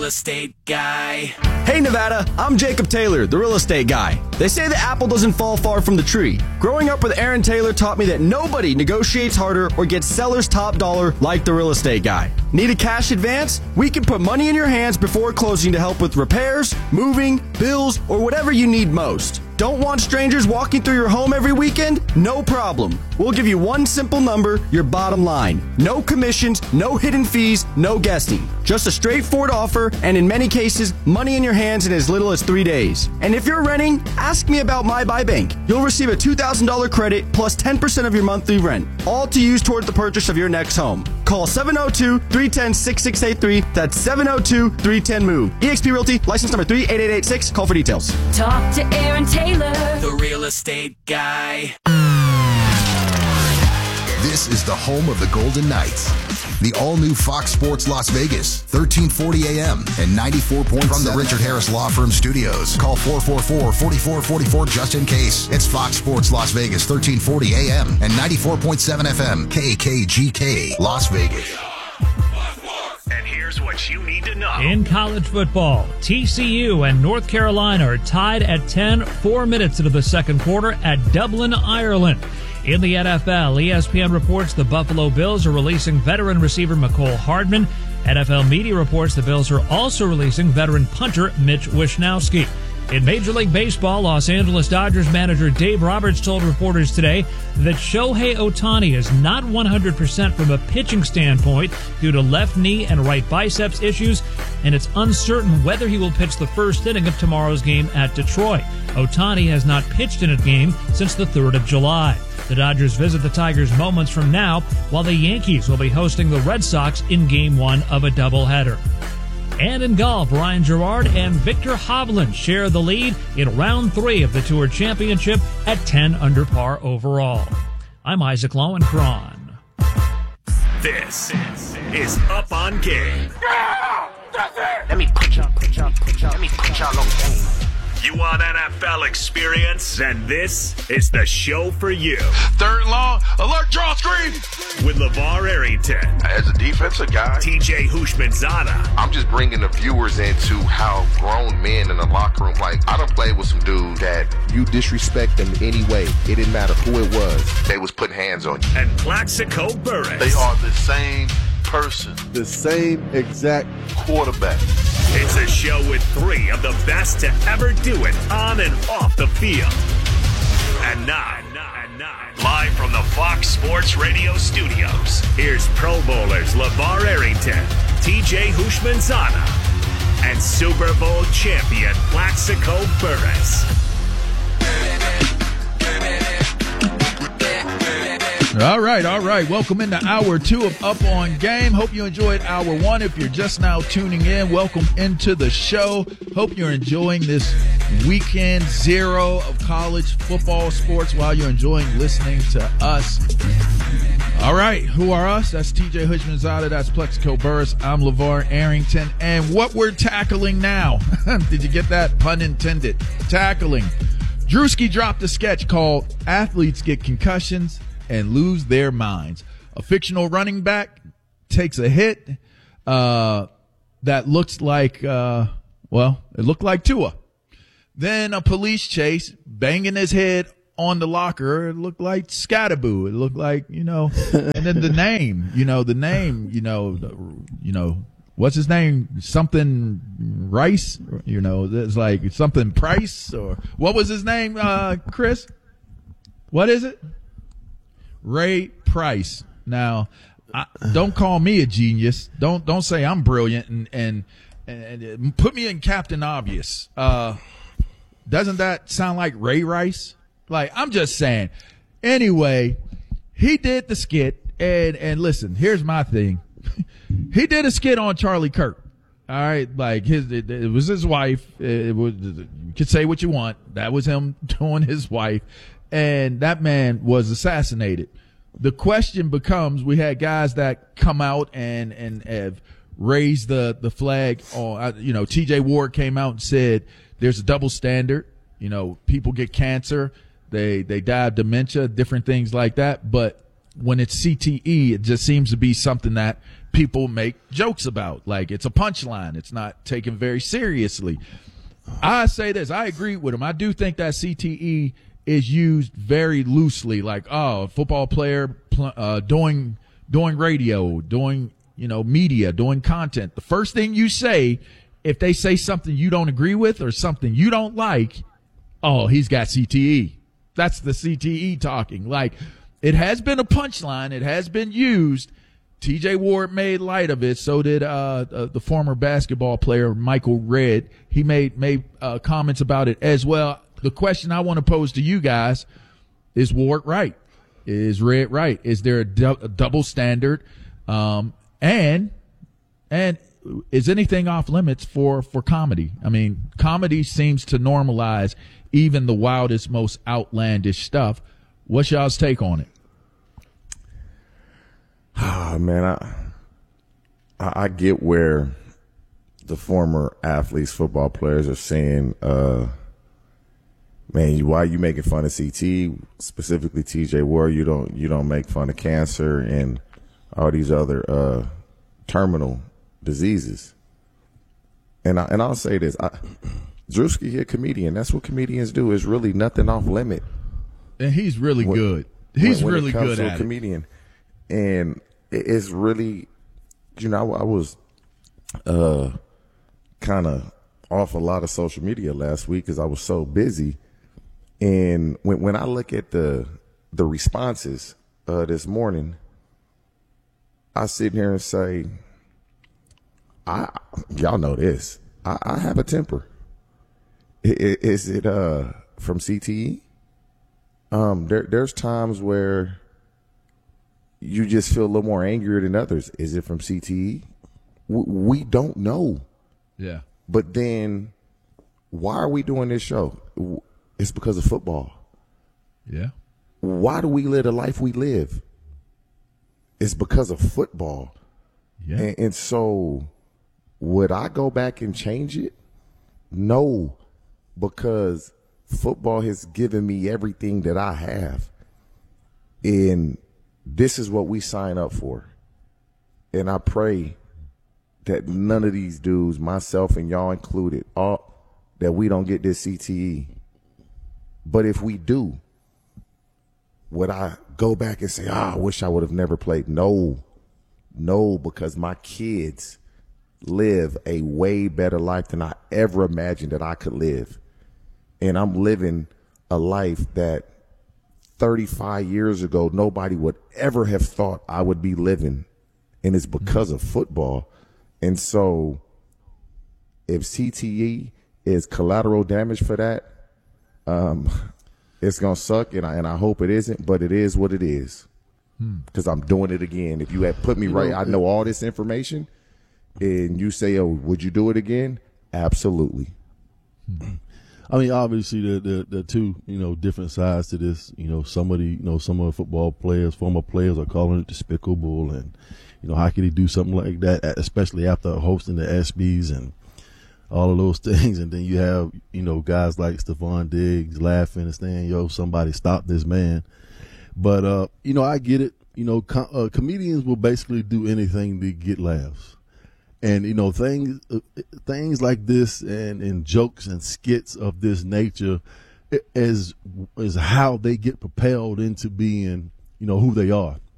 Estate guy. Hey Nevada, I'm Jacob Taylor, the real estate guy. They say the apple doesn't fall far from the tree. Growing up with Aaron Taylor taught me that nobody negotiates harder or gets seller's top dollar like the real estate guy. Need a cash advance? We can put money in your hands before closing to help with repairs, moving, bills, or whatever you need most. Don't want strangers walking through your home every weekend? No problem. We'll give you one simple number, your bottom line. No commissions, no hidden fees, no guessing. Just a straightforward offer, and in many cases, money in your hands in as little as 3 days. And if you're renting, ask me about My Buy Bank. You'll receive a $2,000 credit plus 10% of your monthly rent, all to use toward the purchase of your next home. Call 702-310-6683. That's 702-310-MOVE. eXp Realty, license number 38886. Call for details. Talk to Aaron Taylor, The real estate guy. This is the home of the Golden Knights. The all-new Fox Sports Las Vegas, 1340 AM and 94 points from the Richard Harris Law Firm Studios. Call 444-4444 just in case. It's Fox Sports Las Vegas, 1340 AM and 94.7 FM, KKGK, Las Vegas. And here's what you need to know. In college football, TCU and North Carolina are tied at 10, 4 minutes into the second quarter at Dublin, Ireland. In the NFL, ESPN reports the Buffalo Bills are releasing veteran receiver Mecole Hardman. NFL media reports the Bills are also releasing veteran punter Mitch Wishnowsky. In Major League Baseball, Los Angeles Dodgers manager Dave Roberts told reporters today that Shohei Ohtani is not 100% from a pitching standpoint due to left knee and right biceps issues, and it's uncertain whether he will pitch the first inning of tomorrow's game at Detroit. Ohtani has not pitched in a game since the 3rd of July. The Dodgers visit the Tigers moments from now, while the Yankees will be hosting the Red Sox in Game 1 of a doubleheader. And in golf, Ryan Gerard and Victor Hovland share the lead in round 3 of the Tour Championship at 10 under par overall. I'm Isaac Lowenkron. This is Up on Game. Let me put y'all on game. You want NFL experience? Then this is the show for you. Third and long, alert, draw, screen. With LeVar Arrington. As a defensive guy, TJ Houshmandzadeh. I'm just bringing the viewers into how grown men in the locker room, like, I done played with some dudes that you disrespect them anyway. It didn't matter who it was. They was putting hands on you. And Plaxico Burress. They are the same person. The same exact quarterback. It's a show with 3 of the best to ever do it on and off the field. And now, live from the Fox Sports Radio studios, here's Pro Bowlers LeVar Arrington, TJ Houshmandzadeh, and Super Bowl champion Plaxico Burress. All right. Welcome into hour 2 of Up on Game. Hope you enjoyed hour 1. If you're just now tuning in, welcome into the show. Hope you're enjoying this weekend 0 of college football sports while you're enjoying listening to us. All right. Who are us? That's TJ Houshmandzadeh. That's Plaxico Burress. I'm LeVar Arrington. And what we're tackling now, did you get that? Pun intended. Tackling. Drewski dropped a sketch called Athletes Get Concussions and Lose Their Minds. A fictional running back takes a hit that looks like, it looked like Tua. Then a police chase, banging his head on the locker. It looked like Scatterboo. It looked like, and then the name, what's his name? Something Rice, it's like something Price, or what was his name, Chris? What is it? Ray Price. Now, don't call me a genius. Don't say I'm brilliant and put me in Captain Obvious. Doesn't that sound like Ray Rice? Like, I'm just saying. Anyway, he did the skit, and listen, here's my thing. He did a skit on Charlie Kirk. All right, like it was his wife. You could say what you want. That was him doing his wife. And that man was assassinated. The question becomes, we had guys that come out and have raised the flag on, TJ Ward came out and said there's a double standard. People get cancer, they die of dementia, different things like that. But when it's CTE, it just seems to be something that people make jokes about. Like, it's a punchline. It's not taken very seriously. I say this. I agree with him. I do think that CTE is used very loosely. Like, a football player doing radio, doing, media, doing content. The first thing you say, if they say something you don't agree with or something you don't like, he's got CTE. That's the CTE talking. Like, it has been a punchline. It has been used. TJ Ward made light of it. So did the former basketball player Michael Redd. He made comments about it as well. The question I want to pose to you guys is Ward right? Is Redd right? Is there a double standard? And is anything off limits for comedy? I mean, comedy seems to normalize even the wildest, most outlandish stuff. What's y'all's take on it? Man, I get where the former athletes, football players are saying, man, why are you making fun of CT, specifically TJ Ward? You don't make fun of cancer and all these other terminal diseases. And I'll say this, Drewski here, comedian. That's what comedians do. Is really nothing off limit. And he's really good. He's when really it comes good to at a comedian. And it's really, I was kind of off a lot of social media last week because I was so busy. And when I look at the responses this morning, I sit here and say, y'all know this. I have a temper. Is it from CTE? There's times where you just feel a little more angrier than others. Is it from CTE? We don't know. Yeah. But then why are we doing this show? It's because of football. Yeah. Why do we live the life we live? It's because of football. Yeah. And so would I go back and change it? No, because football has given me everything that I have. And this is what we sign up for. And I pray that none of these dudes, myself and y'all included, that we don't get this CTE. But if we do, would I go back and say, I wish I would have never played? No, because my kids live a way better life than I ever imagined that I could live. And I'm living a life that 35 years ago, nobody would ever have thought I would be living. And it's because of football. And so if CTE is collateral damage for that, it's going to suck. And I hope it isn't, but it is what it is. Because I'm doing it again. If you had put me right, I know all this information. And you say, would you do it again? Absolutely. I mean, obviously, the two, different sides to this. Some of the football players, former players, are calling it despicable, and how could he do something like that, especially after hosting the ESPYs and all of those things. And then you have, guys like Stephon Diggs laughing and saying, somebody stop this man. But I get it. Comedians will basically do anything to get laughs. And, things like this and jokes and skits of this nature is how they get propelled into being, who they are.